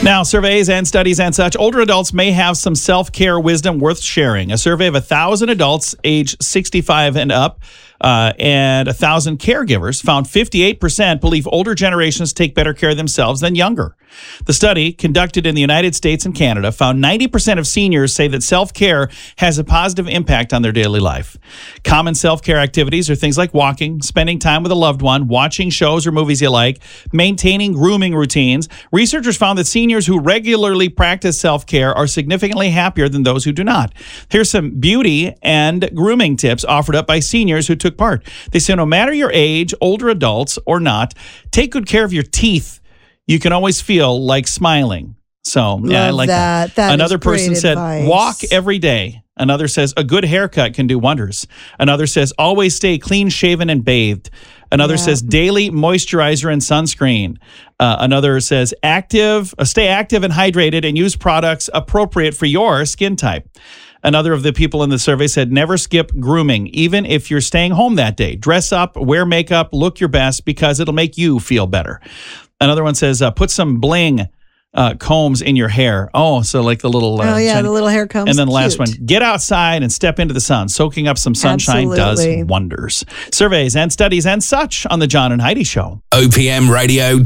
Now, surveys and studies and such, older adults may have some self-care wisdom worth sharing. A survey of 1,000 adults age 65 and up and 1,000 caregivers found 58% believe older generations take better care of themselves than younger. The study, conducted in the United States and Canada, found 90% of seniors say that self-care has a positive impact on their daily life. Common self-care activities are things like walking, spending time with a loved one, watching shows or movies you like, maintaining grooming routines. Researchers found that seniors who regularly practice self-care are significantly happier than those who do not. Here's some beauty and grooming tips offered up by seniors who took part. They say no matter your age, older adults or not, take good care of your teeth. You can always feel like smiling. So, yeah, I like that. Another person said, walk every day. Another says, a good haircut can do wonders. Another says, always stay clean shaven and bathed. Another says, daily moisturizer and sunscreen. Another says, stay active and hydrated and use products appropriate for your skin type. Another of the people in the survey said, never skip grooming, even if you're staying home that day. Dress up, wear makeup, look your best because it'll make you feel better. Another one says, put some bling combs in your hair. Oh, so like the little... the little hair combs. And then the last one, get outside and step into the sun. Soaking up some sunshine does wonders. Surveys and studies and such on The John and Heidi Show. OPM Radio